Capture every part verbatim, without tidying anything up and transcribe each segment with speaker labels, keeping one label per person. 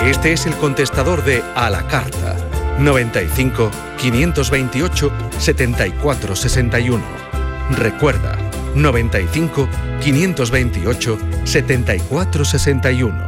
Speaker 1: Este es el contestador de A la Carta. noventa y cinco, quinientos veintiocho, setenta y cuatro sesenta y uno. Recuerda, noventa y cinco, quinientos veintiocho, setenta y cuatro sesenta y uno.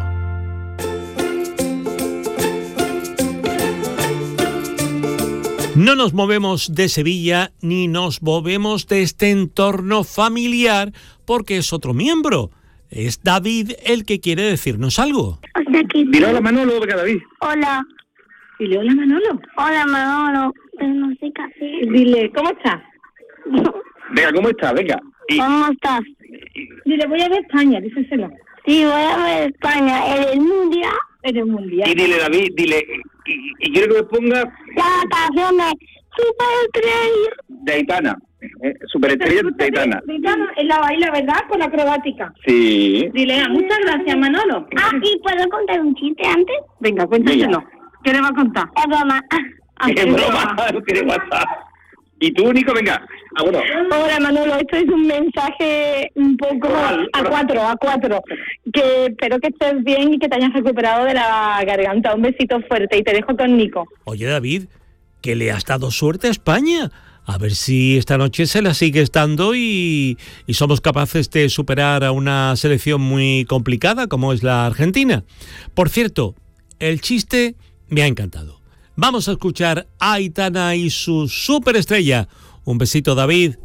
Speaker 2: No nos movemos de Sevilla ni nos movemos de este entorno familiar porque es otro miembro. Es David el que quiere decirnos algo.
Speaker 3: Dile hola Manolo, venga David.
Speaker 4: Hola.
Speaker 3: Dile hola Manolo.
Speaker 4: Hola Manolo. Pero no sé qué hacer.
Speaker 3: Dile, ¿cómo estás? Venga, ¿cómo estás? Venga. Y,
Speaker 4: ¿Cómo estás?
Speaker 3: dile, voy a ver España, díselo.
Speaker 4: Sí, voy a ver España en el mundial.
Speaker 3: En el mundial. Y dile David, dile, y, y quiero que me ponga
Speaker 4: La canción de Superestrella
Speaker 3: de Aitana. Eh, Superestrella de Aitana.
Speaker 5: Aitana, en la baila, ¿verdad? Con la acrobática.
Speaker 3: Sí.
Speaker 5: Dile, ah, muchas gracias, Manolo.
Speaker 4: Ah, ¿y puedo contar un chiste antes?
Speaker 5: Venga, cuéntaselo.
Speaker 3: Venga.
Speaker 5: ¿Qué le va a contar?
Speaker 4: Es broma.
Speaker 5: Ah,
Speaker 3: Es broma, no tiene WhatsApp. Y tú, Nico, venga. Ah, bueno.
Speaker 5: Hola Manolo, esto es un mensaje un poco
Speaker 3: Oral,
Speaker 5: a
Speaker 3: oral.
Speaker 5: cuatro, a cuatro. Que espero que estés bien y que te hayas recuperado de la garganta. Un besito fuerte y te dejo con Nico.
Speaker 2: Oye, David, que le has dado suerte a España. A ver si esta noche se la sigues dando y, y somos capaces de superar a una selección muy complicada como es la Argentina. Por cierto, el chiste me ha encantado. Vamos a escuchar a Aitana y su superestrella. Un besito, David.